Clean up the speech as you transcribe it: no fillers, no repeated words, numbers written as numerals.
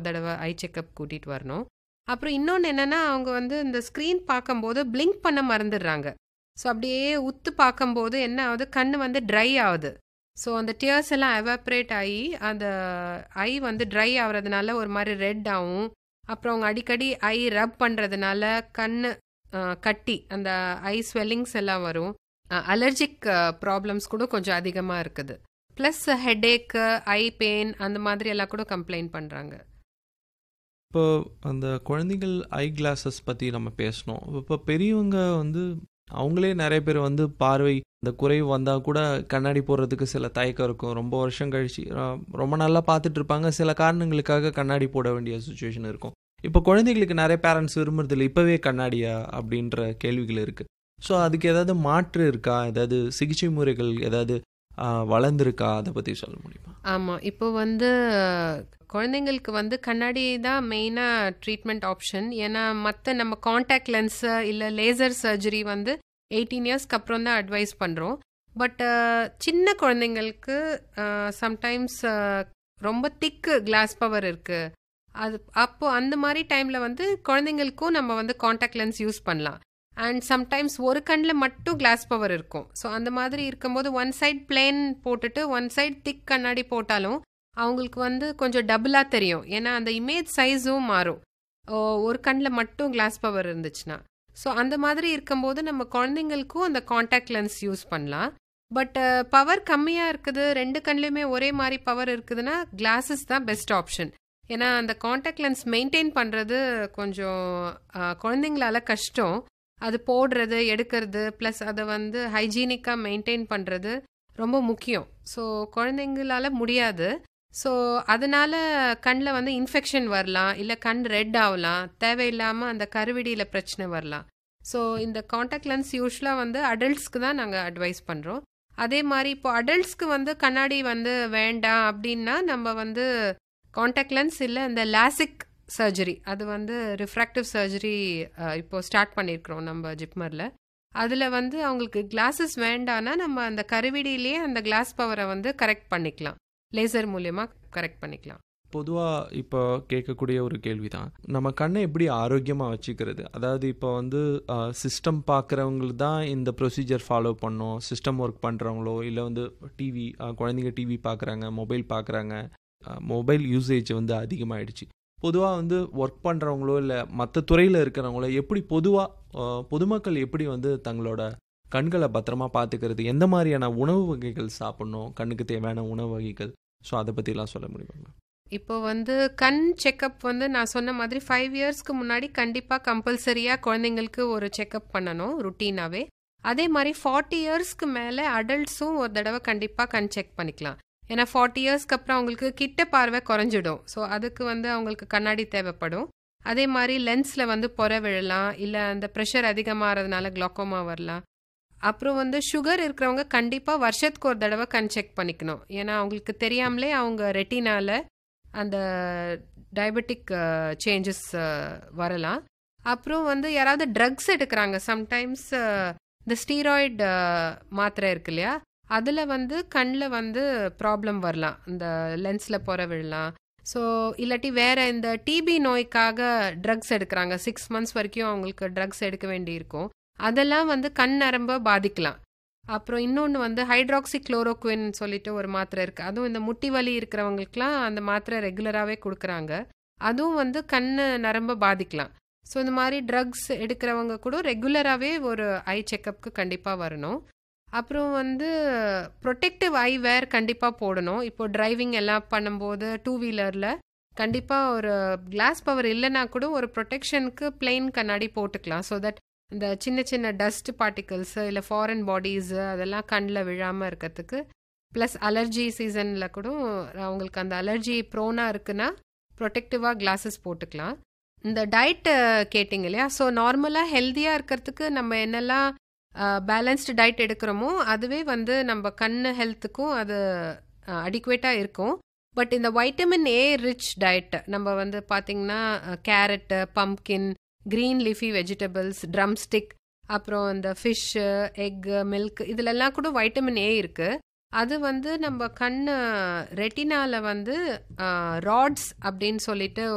தடவை ஐ செக்கப் கூட்டிகிட்டு வரணும். அப்புறம் இன்னொன்று என்னென்னா, அவங்க வந்து இந்த ஸ்க்ரீன் பார்க்கும்போது பிளிங்க் பண்ண மறந்துடுறாங்க. ஸோ அப்படியே உத்து பார்க்கும்போது என்ன ஆகுது, கண் வந்து ட்ரை ஆகுது. ஸோ அந்த டியர்ஸ் எல்லாம் எவாப்ரேட் ஆகி அந்த ஐ வந்து ட்ரை ஆகிறதுனால ஒரு மாதிரி ரெட் ஆகும். அப்புறம் அவங்க அடிக்கடி ஐ ரப் பண்ணுறதுனால கண் கட்டி அந்த ஐ ஸ்வெல்லிங்ஸ் எல்லாம் வரும். அலர்ஜிக் ப்ராப்ளம்ஸ் கூட கொஞ்சம் அதிகமாக இருக்குது. ப்ளஸ் ஹெட்டேக்கு, ஐ பெயின் அந்த மாதிரி எல்லாம் கூட கம்ப்ளைண்ட் பண்ணுறாங்க. இப்போ அந்த குழந்தைகள் ஐ கிளாஸஸ் பற்றி நம்ம பேசணும். இப்போ பெரியவங்க வந்து அவங்களே நிறைய பேர் வந்து பார்வை இந்த குறைவு வந்தால் கூட கண்ணாடி போடுறதுக்கு சில தயக்கம் இருக்கும். ரொம்ப வருஷம் கழிச்சு ரொம்ப நல்லா பார்த்துட்டு இருப்பாங்க, சில காரணங்களுக்காக கண்ணாடி போட வேண்டிய சுச்சுவேஷன் இருக்கும். இப்போ குழந்தைகளுக்கு நிறைய பேரண்ட்ஸ் விரும்புறதில்ல, இப்போவே கண்ணாடியா அப்படின்ற கேள்விகள் இருக்குது. ஸோ அதுக்கு ஏதாவது மாற்று இருக்கா, ஏதாவது சிகிச்சை முறைகள் ஏதாவது வளர்ந்துருக்கா, அதை பற்றி சொல்ல முடியுமா? ஆமாம், இப்போ வந்து குழந்தைங்களுக்கு வந்து கண்ணாடி தான் மெயினாக ட்ரீட்மெண்ட் ஆப்ஷன். ஏன்னா மற்ற நம்ம காண்டாக்ட் லென்ஸு இல்லை லேசர் சர்ஜரி வந்து 18 இயர்ஸ்க்கு அப்புறம் தான் அட்வைஸ் பண்ணுறோம். பட் சின்ன குழந்தைங்களுக்கு சம்டைம்ஸ் ரொம்ப திக்கு கிளாஸ் பவர் இருக்குது. அப்போது அந்த மாதிரி டைமில் வந்து குழந்தைங்களுக்கும் நம்ம வந்து காண்டாக்ட் லென்ஸ் யூஸ் பண்ணலாம். அண்ட் சம்டைம்ஸ் ஒரு கண்ணில் மட்டும் கிளாஸ் பவர் இருக்கும். ஸோ அந்த மாதிரி இருக்கும்போது ஒன் சைட் பிளேன் போட்டுட்டு ஒன் சைட் திக் கண்ணாடி போட்டாலும் அவங்களுக்கு வந்து கொஞ்சம் டபுளாக தெரியும். ஏன்னா அந்த இமேஜ் சைஸும் மாறும் ஒரு கண்ணில் மட்டும் கிளாஸ் பவர் இருந்துச்சுன்னா. ஸோ அந்த மாதிரி இருக்கும்போது நம்ம குழந்தைங்களுக்கும் அந்த காண்டாக்ட் லென்ஸ் யூஸ் பண்ணலாம். பட் பவர் கம்மியாக இருக்குது, ரெண்டு கண்ணிலையுமே ஒரே மாதிரி பவர் இருக்குதுன்னா கிளாஸஸ் தான் பெஸ்ட் ஆப்ஷன். ஏன்னா அந்த காண்டாக்ட் லென்ஸ் மெயின்டைன் பண்ணுறது கொஞ்சம் குழந்தைங்களால கஷ்டம். அது போடுறது, எடுக்கிறது, ப்ளஸ் அதை வந்து ஹைஜீனிக்காக மெயின்டைன் பண்ணுறது ரொம்ப முக்கியம். ஸோ குழந்தைங்களால முடியாது. ஸோ அதனால் கண்ணில் வந்து இன்ஃபெக்ஷன் வரலாம், இல்லை கண் ரெட் ஆகலாம், தேவையில்லாமல் அந்த கருவிடியில் பிரச்சனை வரலாம். ஸோ இந்த காண்டாக்ட் லென்ஸ் யூஸ்வலாக வந்து அடல்ட்ஸ்க்கு தான் நாங்கள் அட்வைஸ் பண்ணுறோம். அதே மாதிரி இப்போ அடல்ட்ஸ்க்கு வந்து கண்ணாடி வந்து வேண்டாம் அப்படின்னா நம்ம வந்து காண்டாக்ட் லென்ஸ் இல்லை இந்த லாசிக் சர்ஜரி, அது வந்து ரிஃப்ராக்டிவ் சர்ஜரி இப்போ ஸ்டார்ட் பண்ணியிருக்கிறோம் நம்ம ஜிப்மரில். அதில் வந்து அவங்களுக்கு கிளாஸஸ் வேண்டான்னா நம்ம அந்த கருவிடியிலேயே அந்த கிளாஸ் பவரை வந்து கரெக்ட் பண்ணிக்கலாம், லேசர் மூலியமாக கரெக்ட் பண்ணிக்கலாம். பொதுவாக இப்போ கேட்கக்கூடிய ஒரு கேள்வி தான், நம்ம கண்ணை எப்படி ஆரோக்கியமாக வச்சுக்கிறது? அதாவது இப்போ வந்து சிஸ்டம் பார்க்குறவங்களுக்கு தான் இந்த ப்ரொசீஜர் ஃபாலோ பண்ணோம், சிஸ்டம் ஒர்க் பண்ணுறவங்களோ இல்லை வந்து டிவி, குழந்தைங்க டிவி பார்க்குறாங்க, மொபைல் பார்க்குறாங்க, மொபைல் யூசேஜ் வந்து அதிகமாகிடுச்சு. பொதுவாக வந்து ஒர்க் பண்ணுறவங்களோ இல்லை மற்ற துறையில் இருக்கிறவங்களோ எப்படி பொதுமக்கள் எப்படி வந்து தங்களோட கண்களை பத்திரமா பார்த்துக்கிறது, எந்த மாதிரியான உணவு வகைகள் சாப்பிட்ணும், கண்ணுக்கு தேவையான உணவு வகைகள், ஸோ அதை பற்றிலாம் சொல்ல முடியுமா? இப்போ வந்து கண் செக்கப் வந்து நான் சொன்ன மாதிரி 5 இயர்ஸ்க்கு முன்னாடி கண்டிப்பாக கம்பல்சரியாக குழந்தைங்களுக்கு ஒரு செக்கப் பண்ணணும் ருட்டீனாகவே. அதே மாதிரி 40 இயர்ஸ்க்கு மேலே அடல்ட்ஸும் ஒரு தடவை கண்டிப்பாக கண் செக் பண்ணிக்கலாம். ஏன்னா 40 இயர்ஸ்க்கு அப்புறம் அவங்களுக்கு கிட்ட பார்வை குறைஞ்சிடும். ஸோ அதுக்கு வந்து அவங்களுக்கு கண்ணாடி தேவைப்படும். அதே மாதிரி லென்ஸில் வந்து பொறை விழலாம், இல்லை அந்த ப்ரெஷர் அதிகமாகிறதுனால குளோக்கோமா வரலாம். அப்புறம் வந்து சுகர் இருக்கிறவங்க கண்டிப்பாக வருஷத்துக்கு ஒரு தடவை கண் செக் பண்ணிக்கணும். ஏன்னா அவங்களுக்கு தெரியாமலே அவங்க ரெட்டினால அந்த டயபெட்டிக் சேஞ்சஸ் வரலாம். அப்புறம் வந்து யாராவது ட்ரக்ஸ் எடுக்கிறாங்க, சம்டைம்ஸ் இந்த ஸ்டீராய்டு மாத்திரை இருக்கு இல்லையா, அதில் வந்து கண்ணில் வந்து ப்ராப்ளம் வரலாம், இந்த லென்ஸில் பொற விழலாம். ஸோ இல்லாட்டி வேறு இந்த டிபி நோய்க்காக ட்ரக்ஸ் எடுக்கிறாங்க, 6 months வரைக்கும் அவங்களுக்கு ட்ரக்ஸ் எடுக்க வேண்டியிருக்கும், அதெல்லாம் வந்து கண் நரம்பை பாதிக்கலாம். அப்புறம் இன்னொன்று வந்து ஹைட்ராக்சி குளோரோக்வின் சொல்லிட்டு ஒரு மாத்திரை இருக்குது, அதுவும் இந்த முட்டி வலி இருக்கிறவங்களுக்குலாம் அந்த மாத்திரை ரெகுலராகவே கொடுக்குறாங்க, அதுவும் வந்து கண் நரம்பை பாதிக்கலாம். ஸோ இந்த மாதிரி ட்ரக்ஸ் எடுக்கிறவங்க கூட ரெகுலராகவே ஒரு ஐ செக்கப்புக்கு கண்டிப்பாக வரணும். அப்புறம் வந்து ப்ரொடெக்டிவ் ஐ வேர் கண்டிப்பாக போடணும். இப்போ டிரைவிங் எல்லாம் பண்ணும்போது 2 வீலரில் கண்டிப்பாக ஒரு கிளாஸ் பவர் இல்லைன்னா கூட ஒரு ப்ரொடெக்ஷனுக்கு பிளெயின் கண்ணாடி போட்டுக்கலாம். ஸோ தட் இந்த சின்ன சின்ன டஸ்ட் பார்ட்டிகல்ஸு இல்லை ஃபாரின் பாடிஸு அதெல்லாம் கண்ணில் விழாமல் இருக்கிறதுக்கு. ப்ளஸ் அலர்ஜி சீசனில் கூட அவங்களுக்கு அந்த அலர்ஜி ப்ரோனாக இருக்குன்னா ப்ரொடெக்டிவாக கிளாஸஸ் போட்டுக்கலாம். இந்த டயட்டு கேட்டிங்க இல்லையா, ஸோ நார்மலாக ஹெல்த்தியாக இருக்கிறதுக்கு நம்ம என்னெல்லாம் பேலன்ஸ்டு டயட் எடுக்கிறோமோ அதுவே வந்து நம்ம கண் ஹெல்த்துக்கும் அது அடிக்குவேட்டாக இருக்கும். பட் இந்த வைட்டமின் ஏ ரிச் டயட் நம்ம வந்து பார்த்திங்கன்னா carrot, pumpkin, green leafy vegetables, drumstick, அப்புறம் இந்த ஃபிஷ்ஷு, எக்கு, மில்க், இதிலெல்லாம் கூட வைட்டமின் ஏ இருக்குது. அது வந்து நம்ம கண் ரெட்டினால வந்து ராட்ஸ் அப்படின்னு சொல்லிட்டு